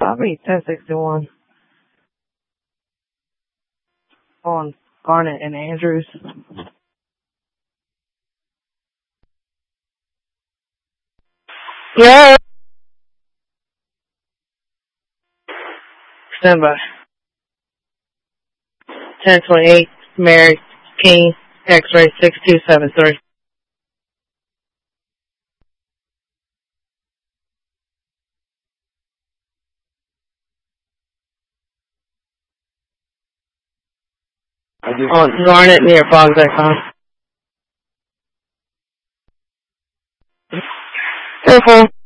Copy 1061 on Garnet and Andrews. Yeah. Stand by. 1028, Mary King, X-ray 6273. On Garnet near Fox.com. Careful.